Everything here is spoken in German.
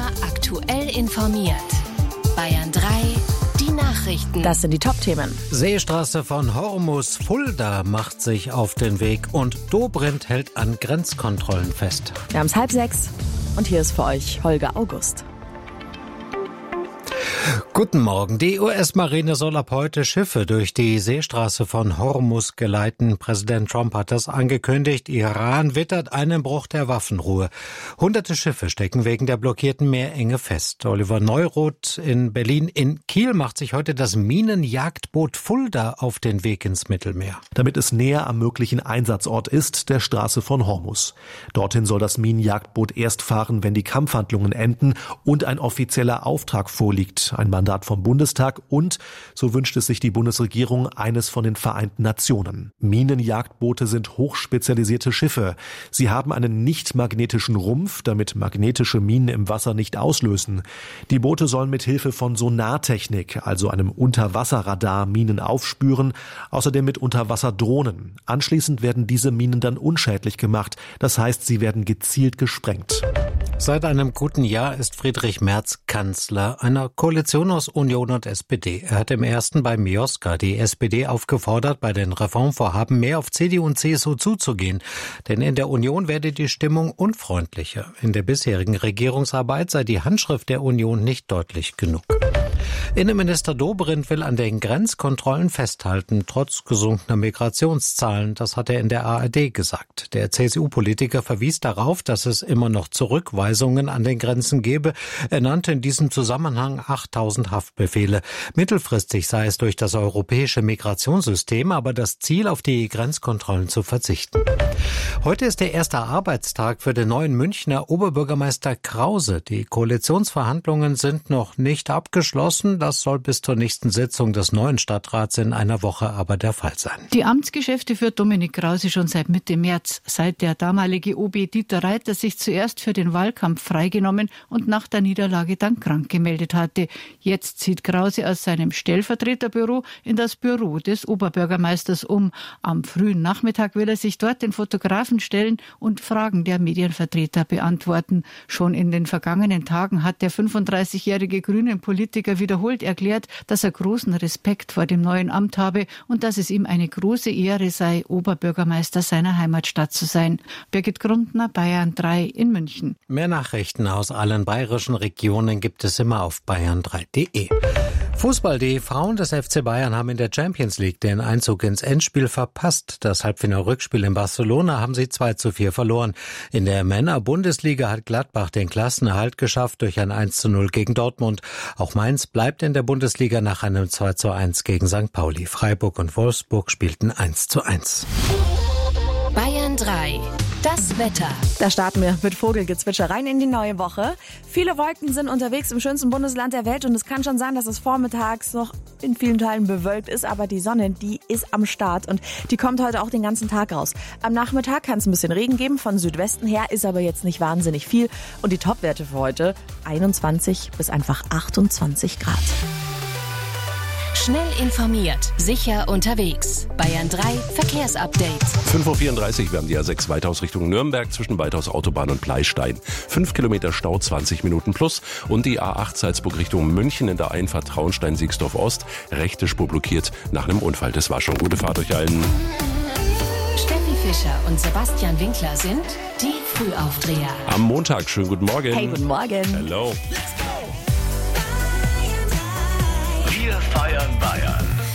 Immer aktuell informiert. Bayern 3, die Nachrichten. Das sind die Top-Themen. Seestraße von Hormuz, Fulda macht sich auf den Weg und Dobrindt hält an Grenzkontrollen fest. Wir haben es 5:30 und hier ist für euch Holger August. Guten Morgen. Die US-Marine soll ab heute Schiffe durch die Seestraße von Hormuz geleiten. Präsident Trump hat das angekündigt. Iran wittert einen Bruch der Waffenruhe. Hunderte Schiffe stecken wegen der blockierten Meerenge fest. Oliver Neuroth in Berlin. In Kiel macht sich heute das Minenjagdboot Fulda auf den Weg ins Mittelmeer. Damit es näher am möglichen Einsatzort ist, der Straße von Hormuz. Dorthin soll das Minenjagdboot erst fahren, wenn die Kampfhandlungen enden und ein offizieller Auftrag vorliegt. Ein Mandat vom Bundestag und, so wünscht es sich die Bundesregierung, eines von den Vereinten Nationen. Minenjagdboote sind hochspezialisierte Schiffe. Sie haben einen nicht magnetischen Rumpf, damit magnetische Minen im Wasser nicht auslösen. Die Boote sollen mit Hilfe von Sonartechnik, also einem Unterwasserradar, Minen aufspüren, außerdem mit Unterwasserdrohnen. Anschließend werden diese Minen dann unschädlich gemacht, das heißt, sie werden gezielt gesprengt. Seit einem guten Jahr ist Friedrich Merz Kanzler einer Koalition aus Union und SPD. Er hat im ersten bei Mioska die SPD aufgefordert, bei den Reformvorhaben mehr auf CDU und CSU zuzugehen. Denn in der Union werde die Stimmung unfreundlicher. In der bisherigen Regierungsarbeit sei die Handschrift der Union nicht deutlich genug. Innenminister Dobrindt will an den Grenzkontrollen festhalten, trotz gesunkener Migrationszahlen. Das hat er in der ARD gesagt. Der CSU-Politiker verwies darauf, dass es immer noch Zurückweisungen an den Grenzen gebe. Er nannte in diesem Zusammenhang 8000 Haftbefehle. Mittelfristig sei es durch das europäische Migrationssystem aber das Ziel, auf die Grenzkontrollen zu verzichten. Heute ist der erste Arbeitstag für den neuen Münchner Oberbürgermeister Krause. Die Koalitionsverhandlungen sind noch nicht abgeschlossen. Das soll bis zur nächsten Sitzung des neuen Stadtrats in einer Woche aber der Fall sein. Die Amtsgeschäfte führt Dominik Krause schon seit Mitte März, seit der damalige OB Dieter Reiter sich zuerst für den Wahlkampf freigenommen und nach der Niederlage dann krank gemeldet hatte. Jetzt zieht Krause aus seinem Stellvertreterbüro in das Büro des Oberbürgermeisters um. Am frühen Nachmittag will er sich dort den Fotografen stellen und Fragen der Medienvertreter beantworten. Schon in den vergangenen Tagen hat der 35-jährige Grünen-Politiker wiederholt erklärt, dass er großen Respekt vor dem neuen Amt habe und dass es ihm eine große Ehre sei, Oberbürgermeister seiner Heimatstadt zu sein. Birgit Grundner, Bayern 3 in München. Mehr Nachrichten aus allen bayerischen Regionen gibt es immer auf bayern3.de. Fußball, die Frauen des FC Bayern haben in der Champions League den Einzug ins Endspiel verpasst. Das Halbfinal-Rückspiel in Barcelona haben sie 2:4 verloren. In der Männer-Bundesliga hat Gladbach den Klassenerhalt geschafft durch ein 1:0 gegen Dortmund. Auch Mainz bleibt in der Bundesliga nach einem 2:1 gegen St. Pauli. Freiburg und Wolfsburg spielten 1:1. Bayern 3, das Wetter. Da starten wir mit Vogelgezwitscher rein in die neue Woche. Viele Wolken sind unterwegs im schönsten Bundesland der Welt und es kann schon sein, dass es vormittags noch in vielen Teilen bewölkt ist, aber die Sonne, die ist am Start und die kommt heute auch den ganzen Tag raus. Am Nachmittag kann es ein bisschen Regen geben, von Südwesten her ist aber jetzt nicht wahnsinnig viel und die Topwerte für heute 21 bis einfach 28 Grad. Schnell informiert, sicher unterwegs. Bayern 3 Verkehrsupdate. 5:34 Uhr, wir haben die A6 Weithaus Richtung Nürnberg zwischen Weithaus Autobahn und Bleistein. 5 Kilometer Stau, 20 Minuten plus. Und die A8 Salzburg Richtung München in der Einfahrt Traunstein-Siegsdorf Ost. Rechte Spur blockiert nach einem Unfall. Das war schon. Gute Fahrt euch allen. Steffi Fischer und Sebastian Winkler sind die Frühaufdreher. Am Montag, schönen guten Morgen. Hey, guten Morgen. Hello. Wir feiern Bayern.